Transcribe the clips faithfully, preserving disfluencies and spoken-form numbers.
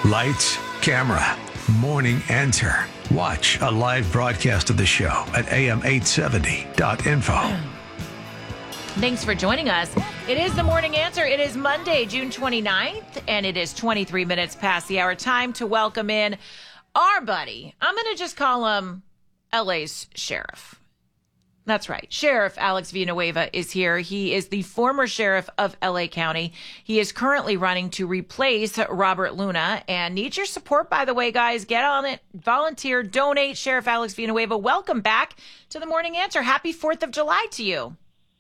Lights, camera, morning answer. Watch a live broadcast of the show at A M eight seventy dot info. Thanks for joining us. It is the Morning Answer. It is Monday, June twenty-ninth, and it is twenty-three minutes past the hour. Time to welcome in our buddy. I'm going to just call him L A's sheriff. That's right. Sheriff Alex Villanueva is here. He is the former sheriff of L A County. He is currently running to replace Robert Luna and needs your support, by the way, guys. Get on it. Volunteer. Donate. Sheriff Alex Villanueva, welcome back to the Morning Answer. Happy fourth of July to you.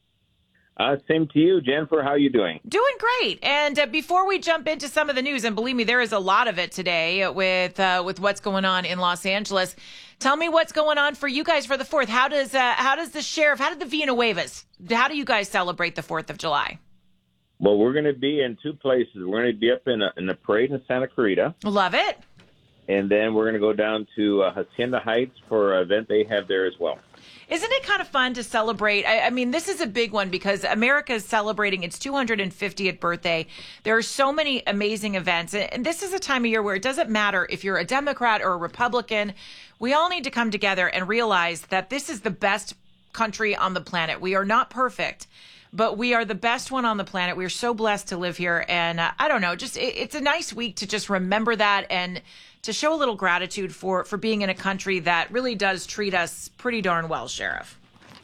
Uh, same to you, Jennifer. How are you doing? Doing great. And uh, before we jump into some of the news, and believe me, there is a lot of it today with uh, with what's going on in Los Angeles. Tell me what's going on for you guys for the fourth. How does uh, how does the sheriff, how did the Villanuevas, how do you guys celebrate the fourth of July? Well, we're going to be in two places. We're going to be up in a, in a parade in Santa Clarita. Love it. And then we're going to go down to uh, Hacienda Heights for an event they have there as well. Isn't it kind of fun to celebrate? I, I mean, this is a big one because America is celebrating its two hundred fiftieth birthday. There are so many amazing events. And this is a time of year where it doesn't matter if you're a Democrat or a Republican. We all need to come together and realize that this is the best country on the planet. We are not perfect, but we are the best one on the planet. We are so blessed to live here. And uh, I don't know, just it, it's a nice week to just remember that and to show a little gratitude for, for being in a country that really does treat us pretty darn well, Sheriff.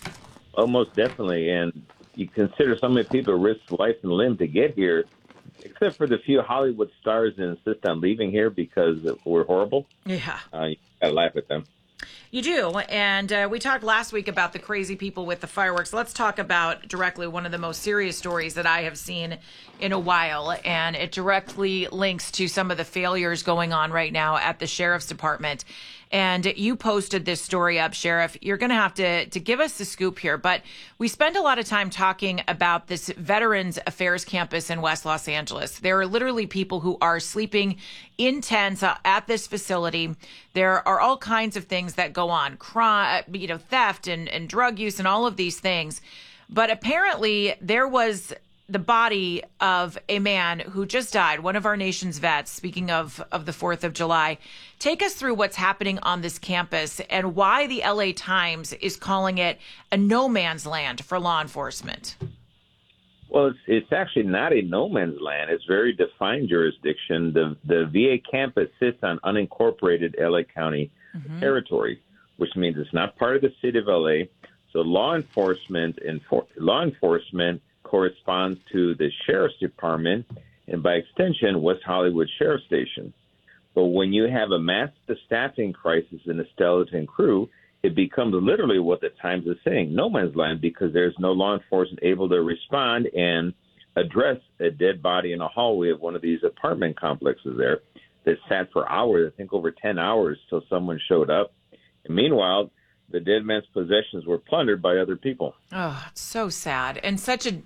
Oh, most definitely. And you consider so many people risk life and limb to get here, except for the few Hollywood stars that insist on leaving here because we're horrible. Yeah. Uh, you gotta laugh at them. You do. And uh, we talked last week about the crazy people with the fireworks. Let's talk about directly one of the most serious stories that I have seen in a while. And it directly links to some of the failures going on right now at the sheriff's department. And you posted this story up, Sheriff. You're going to have to to give us the scoop here. But we spend a lot of time talking about this Veterans Affairs campus in West Los Angeles. There are literally people who are sleeping in tents uh, at this facility. There are all kinds of things that go on, crime, you know, theft and, and drug use and all of these things. But apparently there was the body of a man who just died, one of our nation's vets, speaking of, of the fourth of July. Take us through what's happening on this campus and why the L A Times is calling it a no man's land for law enforcement. Well, it's, it's actually not a no man's land. It's very defined jurisdiction. The, the V A campus sits on unincorporated L A County mm-hmm. territory, which means it's not part of the city of L A. So law enforcement and for, law enforcement corresponds to the sheriff's department and by extension West Hollywood Sheriff Station. But when you have a massive staffing crisis in the skeleton crew, it becomes literally what the Times is saying, no man's land, because there's no law enforcement able to respond and address a dead body in a hallway of one of these apartment complexes there that sat for hours, I think over ten hours, till someone showed up. And meanwhile, the dead man's possessions were plundered by other people. Oh, it's so sad. And such a,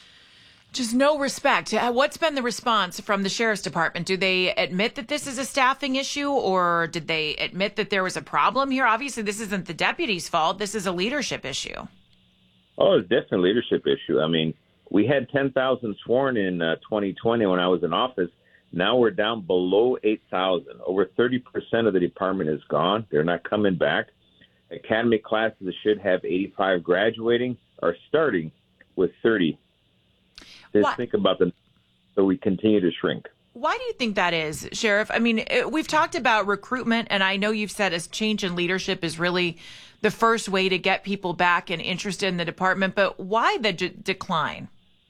just no respect. What's been the response from the sheriff's department? Do they admit that this is a staffing issue, or did they admit that there was a problem here? Obviously, this isn't the deputy's fault. This is a leadership issue. Oh, it's definitely a leadership issue. I mean, we had ten thousand sworn in uh, twenty twenty when I was in office. Now we're down below eight thousand. Over thirty percent of the department is gone. They're not coming back. Academy classes that should have eighty-five graduating are starting with thirty. Just what? Think about the so we continue to shrink. Why do you think that is, Sheriff? I mean, we've talked about recruitment, and I know you've said a change in leadership is really the first way to get people back and interested in the department. But why the d- decline?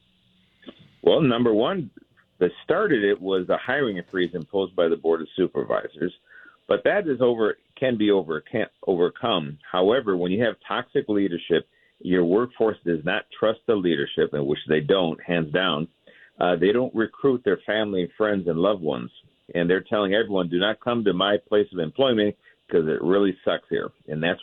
Well, number one, that started it was a hiring freeze imposed by the Board of Supervisors. But that is over can be over can't overcome. However, when you have toxic leadership, your workforce does not trust the leadership, and which they don't, hands down. Uh, they don't recruit their family, friends, and loved ones, and they're telling everyone, "Do not come to my place of employment because it really sucks here." And that's